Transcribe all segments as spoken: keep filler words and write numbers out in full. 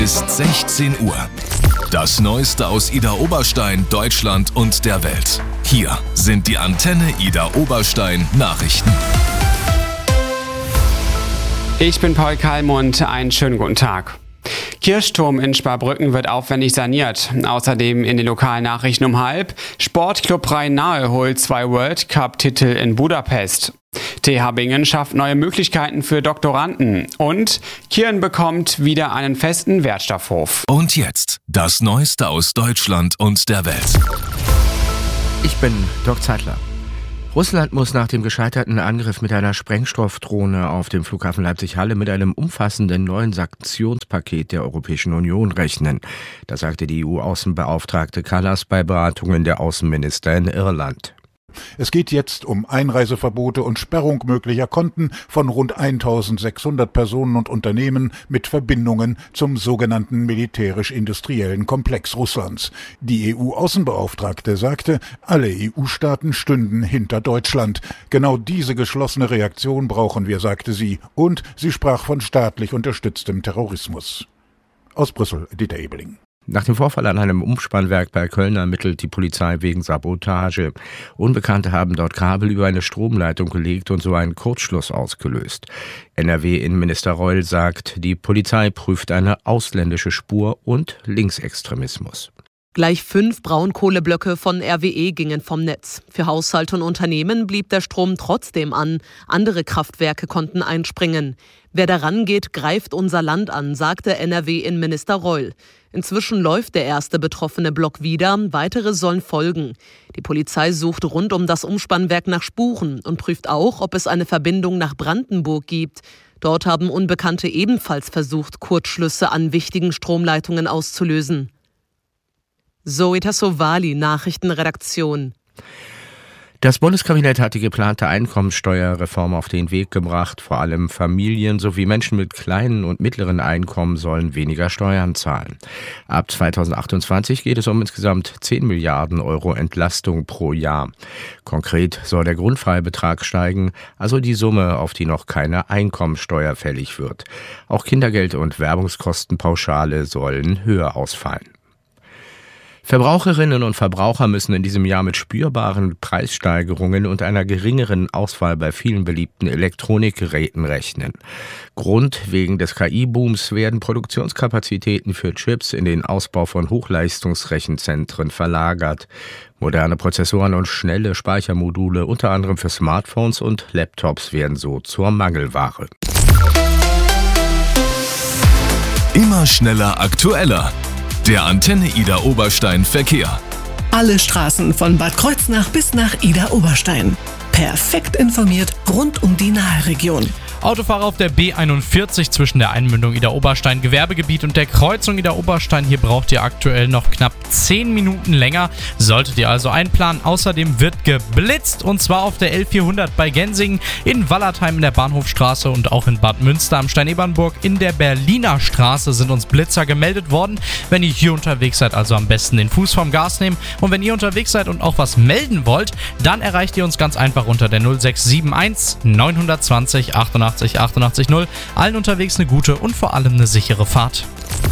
Ist sechzehn Uhr. Das Neueste aus Idar Oberstein, Deutschland und der Welt. Hier sind die Antenne Idar Oberstein Nachrichten. Ich bin Paul Kalmund, einen schönen guten Tag. Kirchturm in Sparbrücken wird aufwendig saniert. Außerdem in den lokalen Nachrichten um halb. Sportclub Rhein-Nahe holt zwei World Cup-Titel in Budapest. T H Bingen schafft neue Möglichkeiten für Doktoranden. Und Kirn bekommt wieder einen festen Wertstoffhof. Und jetzt das Neueste aus Deutschland und der Welt. Ich bin Dirk Zeitler. Russland muss nach dem gescheiterten Angriff mit einer Sprengstoffdrohne auf dem Flughafen Leipzig-Halle mit einem umfassenden neuen Sanktionspaket der Europäischen Union rechnen. Das sagte die E U-Außenbeauftragte Kallas bei Beratungen der Außenminister in Irland. Es geht jetzt um Einreiseverbote und Sperrung möglicher Konten von rund eintausendsechshundert Personen und Unternehmen mit Verbindungen zum sogenannten militärisch-industriellen Komplex Russlands. Die E U-Außenbeauftragte sagte, alle E U-Staaten stünden hinter Deutschland. Genau diese geschlossene Reaktion brauchen wir, sagte sie, und sie sprach von staatlich unterstütztem Terrorismus. Aus Brüssel, Dieter Ebeling. Nach dem Vorfall an einem Umspannwerk bei Köln ermittelt die Polizei wegen Sabotage. Unbekannte haben dort Kabel über eine Stromleitung gelegt und so einen Kurzschluss ausgelöst. N R W-Innenminister Reul sagt, die Polizei prüft eine ausländische Spur und Linksextremismus. Gleich fünf Braunkohleblöcke von R W E gingen vom Netz. Für Haushalte und Unternehmen blieb der Strom trotzdem an. Andere Kraftwerke konnten einspringen. Wer daran geht, greift unser Land an, sagte N R W-Innenminister Reul. Inzwischen läuft der erste betroffene Block wieder, weitere sollen folgen. Die Polizei sucht rund um das Umspannwerk nach Spuren und prüft auch, ob es eine Verbindung nach Brandenburg gibt. Dort haben Unbekannte ebenfalls versucht, Kurzschlüsse an wichtigen Stromleitungen auszulösen. Zoe Tassovali, Nachrichtenredaktion. Das Bundeskabinett hat die geplante Einkommensteuerreform auf den Weg gebracht. Vor allem Familien sowie Menschen mit kleinen und mittleren Einkommen sollen weniger Steuern zahlen. Ab zweitausendachtundzwanzig geht es um insgesamt zehn Milliarden Euro Entlastung pro Jahr. Konkret soll der Grundfreibetrag steigen, also die Summe, auf die noch keine Einkommensteuer fällig wird. Auch Kindergeld und Werbungskostenpauschale sollen höher ausfallen. Verbraucherinnen und Verbraucher müssen in diesem Jahr mit spürbaren Preissteigerungen und einer geringeren Auswahl bei vielen beliebten Elektronikgeräten rechnen. Grund wegen des K I-Booms werden Produktionskapazitäten für Chips in den Ausbau von Hochleistungsrechenzentren verlagert. Moderne Prozessoren und schnelle Speichermodule, unter anderem für Smartphones und Laptops, werden so zur Mangelware. Immer schneller, aktueller. Der Antenne Idar Oberstein Verkehr. Alle Straßen von Bad Kreuznach bis nach Idar Oberstein. Perfekt informiert rund um die Nahregion. Autofahrer auf der B einundvierzig zwischen der Einmündung Idar Oberstein Gewerbegebiet und der Kreuzung Idar Oberstein. Hier braucht ihr aktuell noch knapp zehn Minuten länger. Solltet ihr also einplanen. Außerdem wird geblitzt und zwar auf der L vierhundert bei Gensingen, in Wallertheim in der Bahnhofstraße und auch in Bad Münster am Stein-Ebernburg in der Berliner Straße sind uns Blitzer gemeldet worden. Wenn ihr hier unterwegs seid, also am besten den Fuß vom Gas nehmen. Und wenn ihr unterwegs seid und auch was melden wollt, dann erreicht ihr uns ganz einfach unter der null sechs sieben eins neun zwei null achtundachtzig achtundachtzig null. Allen unterwegs eine gute und vor allem eine sichere Fahrt.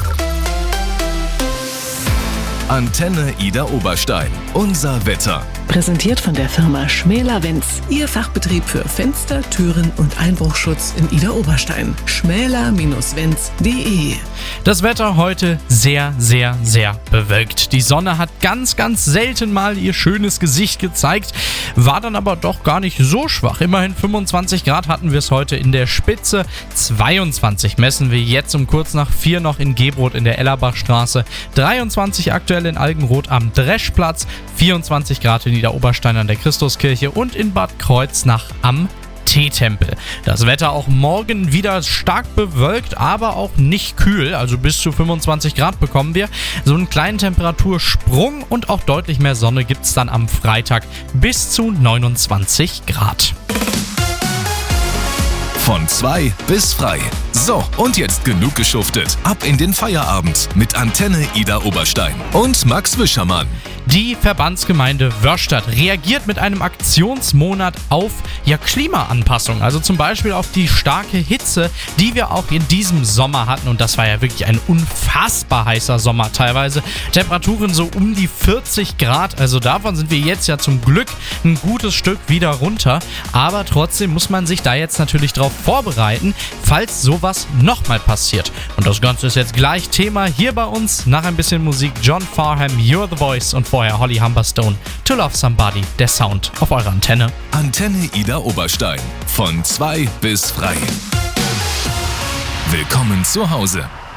Antenne Idar Oberstein. Unser Wetter. Präsentiert von der Firma Schmäler-Wenz. Ihr Fachbetrieb für Fenster, Türen und Einbruchschutz in Idar Oberstein. schmäler Wenz punkt de. Das Wetter heute sehr, sehr, sehr bewölkt. Die Sonne hat ganz, ganz selten mal ihr schönes Gesicht gezeigt, war dann aber doch gar nicht so schwach. Immerhin fünfundzwanzig Grad hatten wir es heute in der Spitze. zweiundzwanzig messen wir jetzt um kurz nach vier noch in Gebrodt in der Ellerbachstraße. dreiundzwanzig aktuell in Algenroth am Dreschplatz. vierundzwanzig Grad in Idar Oberstein an der Christuskirche und in Bad Kreuznach am Teetempel. Das Wetter auch morgen wieder stark bewölkt, aber auch nicht kühl, also bis zu fünfundzwanzig Grad bekommen wir. So einen kleinen Temperatursprung und auch deutlich mehr Sonne gibt es dann am Freitag bis zu neunundzwanzig Grad. Von zwei bis frei. So, und jetzt genug geschuftet. Ab in den Feierabend mit Antenne Ida Oberstein und Max Wischermann. Die Verbandsgemeinde Wörrstadt reagiert mit einem Aktionsmonat auf ja, Klimaanpassung. Also zum Beispiel auf die starke Hitze, die wir auch in diesem Sommer hatten. Und das war ja wirklich ein unfassbar heißer Sommer teilweise. Temperaturen so um die vierzig Grad. Also davon sind wir jetzt ja zum Glück ein gutes Stück wieder runter. Aber trotzdem muss man sich da jetzt natürlich drauf vorbereiten, falls sowas nochmal passiert. Und das Ganze ist jetzt gleich Thema hier bei uns. Nach ein bisschen Musik John Farnham, You're the Voice und vorher Holly Humberstone, To Love Somebody, der Sound auf eurer Antenne. Antenne Ida Oberstein. Von zwei bis frei. Willkommen zu Hause.